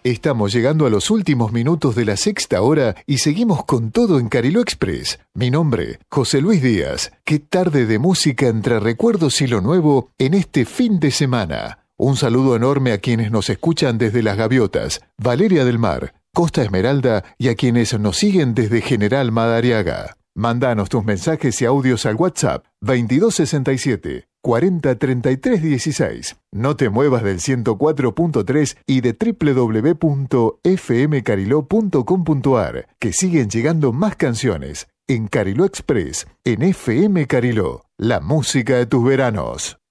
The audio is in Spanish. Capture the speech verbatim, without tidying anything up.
Estamos llegando a los últimos minutos de la sexta hora y seguimos con todo en Cariló Express. Mi nombre, José Luis Díaz. Qué tarde de música entre recuerdos y lo nuevo en este fin de semana. Un saludo enorme a quienes nos escuchan desde Las Gaviotas, Valeria del Mar, Costa Esmeralda y a quienes nos siguen desde General Madariaga. Mándanos tus mensajes y audios al WhatsApp veintidós sesenta y siete, cuarenta treinta y tres dieciséis. No te muevas del ciento cuatro punto tres y de doble u doble u doble u punto f m cariló punto com punto a r, que siguen llegando más canciones en Cariló Express, en F M Cariló, la música de tus veranos.